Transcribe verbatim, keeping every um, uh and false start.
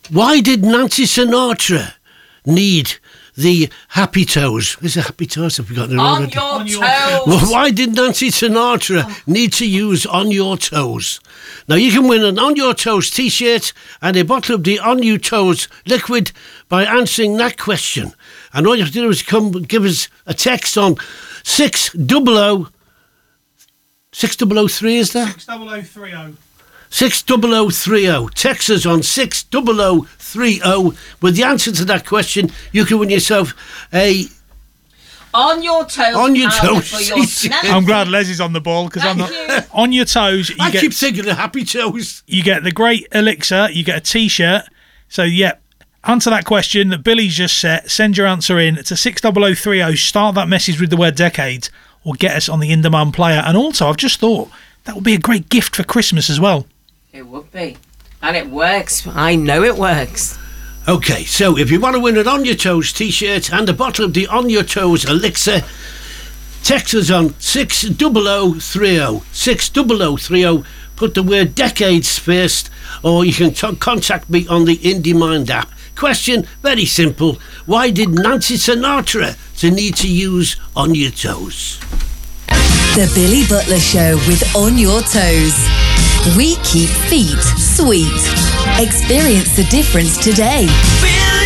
Why did Nancy Sinatra need the happy toes? Is it happy toes? I've forgotten it On already. your On your toes. Well, why did Nancy Sinatra need to use On Your Toes? Now, you can win an On Your Toes t-shirt and a bottle of the On Your Toes liquid by answering that question. And all you have to do is come give us a text on six double oh, six double oh three, is that? six double oh three oh. six double oh three oh. Text us on six double oh three oh. With the answer to that question, you can win yourself a... On your toes. On your powder toes. for your snack. I'm glad Leslie's on the ball because I'm Thank not. you. On your toes, you I get keep thinking of happy toes. you get the great elixir, you get a t-shirt. So, yeah, answer that question that Billy's just set. Send your answer in to six double oh three oh. Start that message with the word decades or get us on the In Demand player. And also, I've just thought that would be a great gift for Christmas as well. It would be. And it works. I know it works. Okay, so if you want to win an On Your Toes t-shirt and a bottle of the On Your Toes elixir, text us on six double oh three oh. six double oh three oh. Put the word decades first, or you can t- contact me on the Indie Mind app. Question, very simple. Why did Nancy Sinatra to need to use On Your Toes? The Billy Butler Show with On Your Toes. We keep feet sweet. Experience the difference today.